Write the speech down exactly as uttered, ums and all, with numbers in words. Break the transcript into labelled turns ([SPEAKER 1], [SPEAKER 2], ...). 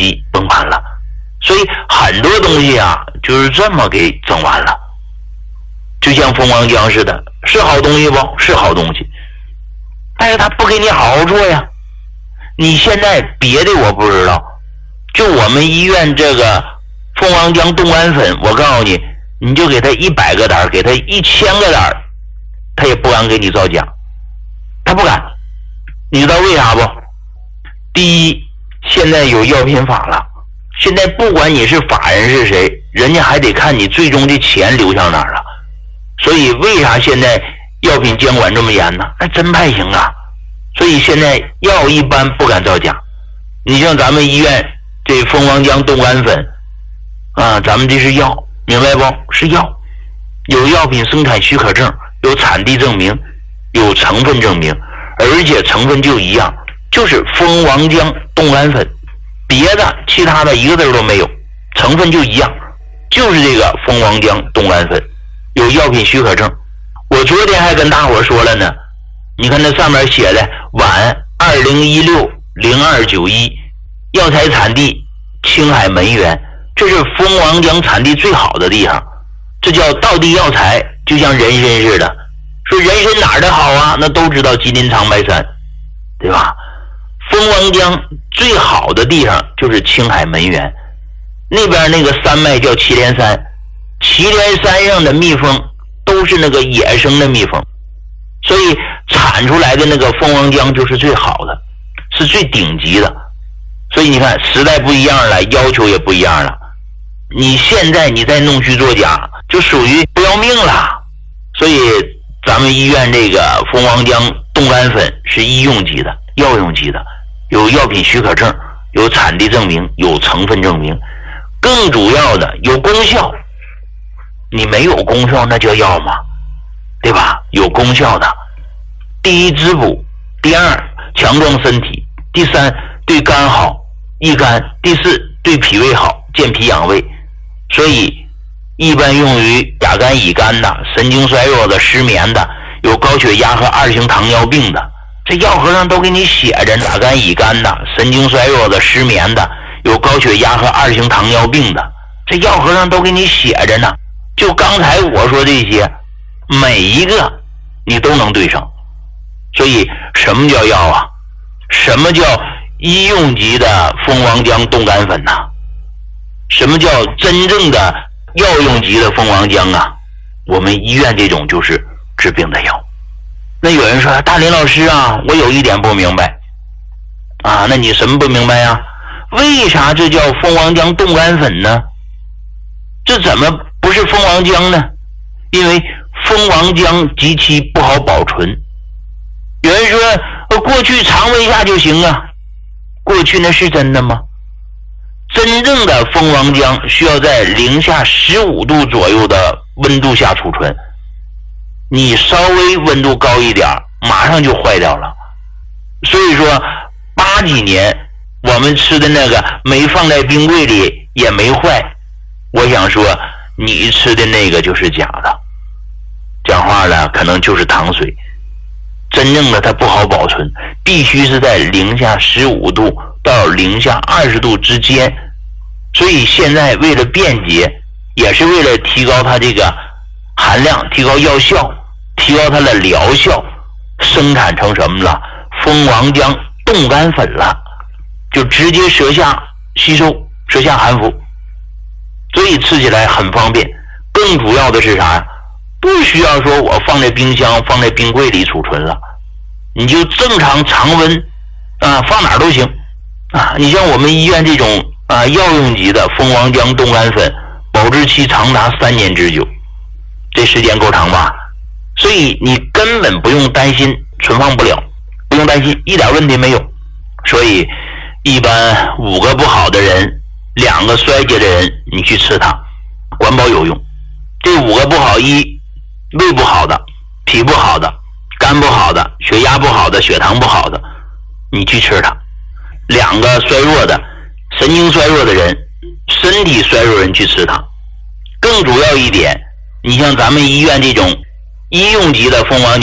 [SPEAKER 1] 机崩盘了。所以很多东西啊，就是这么给整完了。就像蜂王浆似的，是好东西不？是好东西，但是他不给你好好做呀。你现在别的我不知道，就我们医院这个蜂王浆冻干粉，我告诉你，你就给他一百个单，给他一千个单，他也不敢给你造假，他不敢。你知道为啥不？第一，现在有药品法了，现在不管你是法人是谁，人家还得看你最终的钱流向哪儿了。所以为啥现在药品监管这么严呢？那真派行啊！所以现在药一般不敢造假。你像咱们医院这蜂王浆冻干粉啊，咱们这是药，明白不？是药，有药品生产许可证，有产地证明，有成分证明，而且成分就一样，就是蜂王浆冻干粉，别的其他的一个字都没有，成分就一样，就是这个蜂王浆冻干粉，有药品许可证。我昨天还跟大伙说了呢，你看那上面写的皖二零一六零二九一，药材产地青海门源，这是蜂王浆产地最好的地方，这叫道地药材，就像人参似的。说人参哪儿的好啊？那都知道吉林长白山，对吧？蜂王浆最好的地方就是青海门源，那边那个山脉叫祁连山，祁连山上的蜜蜂都是那个野生的蜜蜂，所以产出来的那个蜂王浆就是最好的，是最顶级的。所以你看时代不一样了，要求也不一样了，你现在你再弄虚作假就属于不要命了。所以咱们医院这个蜂王浆冻干粉是医用级的，药用级的，有药品许可证，有产地证明，有成分证明，更主要的有功效。你没有功效那叫药吗？对吧？有功效的，第一滋补，第二强壮身体，第三对肝好益肝，第四对脾胃好健脾养胃。所以一般用于甲肝乙肝的、神经衰弱的、失眠的、有高血压和二型糖尿病的，这药盒上都给你写着甲肝乙肝的、神经衰弱的、失眠的、有高血压和二型糖尿病的，这药盒上都给你写着呢。就刚才我说这些，每一个你都能对上。所以什么叫药啊？什么叫医用级的蜂王浆冻干粉呐、啊？什么叫真正的药用级的蜂王浆啊？我们医院这种就是治病的药。那有人说大林老师啊，我有一点不明白啊，那你什么不明白呀？为啥这叫蜂王浆冻干粉呢？这怎么不是蜂王浆呢？因为蜂王浆极其不好保存。有人说过去常温下就行啊，过去那是真的吗？真正的蜂王浆需要在零下十五度左右的温度下储存，你稍微温度高一点马上就坏掉了。所以说八几年我们吃的那个没放在冰柜里也没坏，我想说你吃的那个就是假的，讲话了可能就是糖水。真正的它不好保存，必须是在零下十五度到零下二十度之间。所以现在为了便捷，也是为了提高它这个含量，提高药效，提高它的疗效，生产成什么了？蜂王浆冻干粉了，就直接舌下吸收，舌下含服，所以吃起来很方便。更主要的是啥呀？不需要说我放在冰箱放在冰柜里储存了，你就正常常温啊，放哪儿都行啊。你像我们医院这种啊药用级的蜂王浆冻干粉，保质期长达三年之久，这时间够长吧？所以你根本不用担心存放不了，不用担心，一点问题没有。所以一般五个不好的人，两个衰竭的人，你去吃它，管保有用。这五个不好，一胃不好的，脾不好的，肝不好的，血压不好的，血糖不好的，你去吃它。两个衰弱的，神经衰弱的人，身体衰弱人去吃它。更主要一点，你像咱们医院这种医用级的蜂王浆